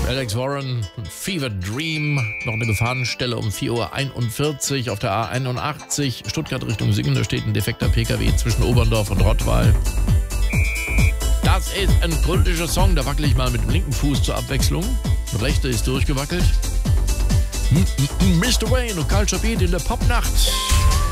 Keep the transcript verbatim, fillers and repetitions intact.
Alex Warren, Fever Dream, noch eine Gefahrenstelle um vier Uhr einundvierzig auf der A einundachtzig, Stuttgart Richtung Singen, da steht ein defekter P K W zwischen Oberndorf und Rottweil. Das ist ein kultischer Song, da wackel ich mal mit dem linken Fuß zur Abwechslung. Der rechte ist durchgewackelt. Mister Wayne und Culture Beat in der Popnacht.